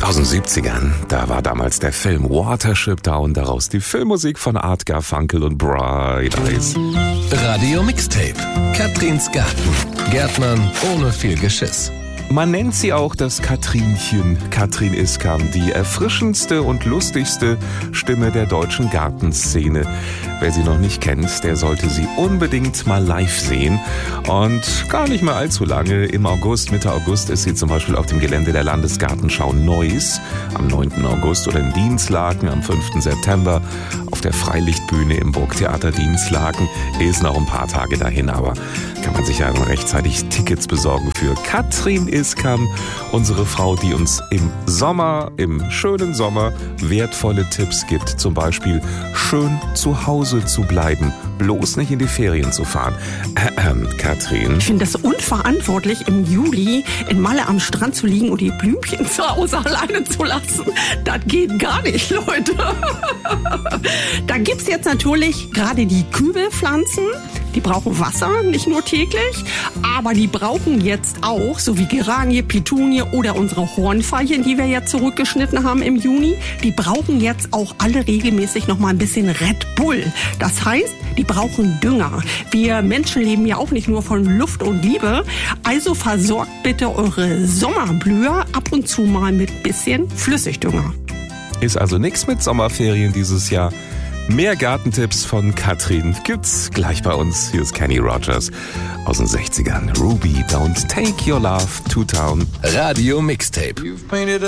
Aus den 70ern, da war damals der Film Watership Down, daraus die Filmmusik von Art Garfunkel und Bright Eyes. Radio Mixtape, Katrins Garten, Gärtnern ohne viel Geschiss. Man nennt sie auch das Katrinchen, Katrin Iskam, die erfrischendste und lustigste Stimme der deutschen Gartenszene. Wer sie noch nicht kennt, der sollte sie unbedingt mal live sehen. Und gar nicht mal allzu lange, im August, Mitte August, ist sie zum Beispiel auf dem Gelände der Landesgartenschau Neuss am 9. August oder in Dinslaken am 5. September auf der Freilichtbühne im Burgtheater Dinslaken. Ist noch ein paar Tage dahin, aber kann man sich ja rechtzeitig Tickets besorgen für Katrin Iskam, unsere Frau, die uns im Sommer, im schönen Sommer, wertvolle Tipps gibt. Zum Beispiel schön zu Hause zu bleiben, bloß nicht in die Ferien zu fahren. Katrin? Ich finde das unverantwortlich, im Juli in Malle am Strand zu liegen und die Blümchen zu Hause alleine zu lassen. Das geht gar nicht, Leute. Da gibt's jetzt natürlich gerade die Kübelpflanzen. Die brauchen Wasser, nicht nur täglich, aber die brauchen jetzt auch, so wie Geranie, Petunie oder unsere Hornfeilchen, die wir jetzt zurückgeschnitten haben im Juni, die brauchen jetzt auch alle regelmäßig noch mal ein bisschen Red Bull. Das heißt, die brauchen Dünger. Wir Menschen leben ja auch nicht nur von Luft und Liebe, also versorgt bitte eure Sommerblüher ab und zu mal mit bisschen Flüssigdünger. Ist also nichts mit Sommerferien dieses Jahr. Mehr Gartentipps von Katrin gibt's gleich bei uns. Hier ist Kenny Rogers aus den 60ern. Ruby, don't take your love to town. Radio Mixtape.